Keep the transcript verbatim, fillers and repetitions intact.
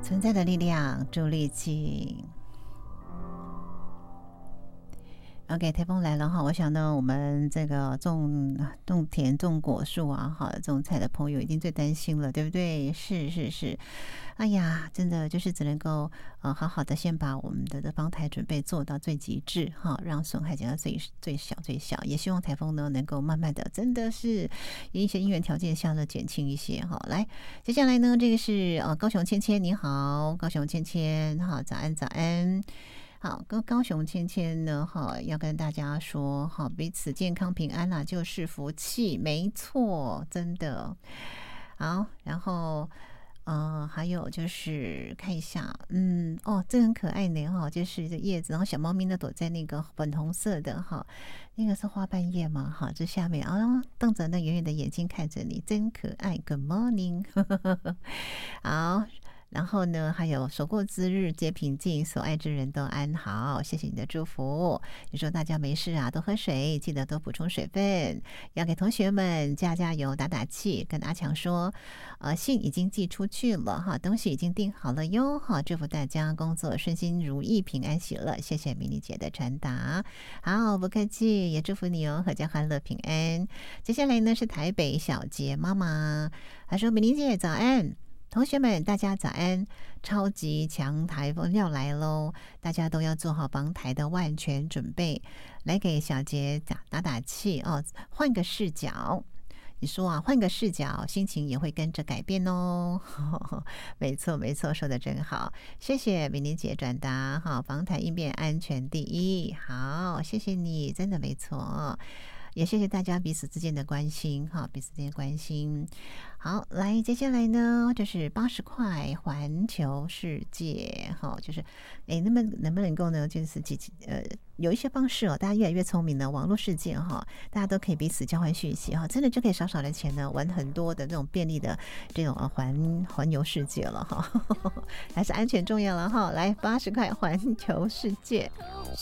存在的力量，助力器。OK， 台风来了哈，我想呢，我们这个种种田、种果树啊，哈，种菜的朋友一定最担心了，对不对？是是是，哎呀，真的就是只能够呃好好的先把我们的防台准备做到最极致哈，让损害减到最最小最小。也希望台风呢能够慢慢的，真的是一些因缘条件下呢减轻一些哈。来，接下来呢，这个是呃高雄芊芊，你好，高雄芊芊，好，早安早安。好，跟高雄芊芊呢，哈，要跟大家说，哈，彼此健康平安啦、啊，就是福气，没错，真的。好，然后，呃，还有就是看一下，嗯，哦，这很可爱呢，哈，就是这叶子，然后小猫咪呢躲在那个粉红色的，哈，那个是花瓣叶嘛，哈，这下面啊，瞪着那圆圆的眼睛看着你，真可爱。Good morning， 好。然后呢，还有守过之日皆平静，所爱之人都安好。谢谢你的祝福。你说大家没事啊，多喝水，记得多补充水分。要给同学们加加油、打打气。跟阿强说，呃，信已经寄出去了哈，东西已经订好了哟哈。祝福大家工作顺心如意、平安喜乐。谢谢米妮姐的传达，好，不客气，也祝福你哦，阖家欢乐平安。接下来呢是台北小杰妈妈，她说米妮姐早安。同学们，大家早安！超级强台风要来喽，大家都要做好防台的万全准备，来给小杰打打打气哦。换个视角，你说啊，换个视角，心情也会跟着改变哦。没错，没错，说的真好，谢谢美玲姐转达哈，防台应变安全第一，好，谢谢你，真的没错。也谢谢大家彼此之间的关心哈，彼此之间的关心。好，来接下来呢，就是八十块环球世界哈，就是哎，那么能不能够呢，就是几呃有一些方式哦，大家越来越聪明了，网络世界哈，大家都可以彼此交换讯息哈，真的就可以少少的钱呢，玩很多的那种便利的这种环环游世界了哈，还是安全重要了哈。来，八十块环球世界。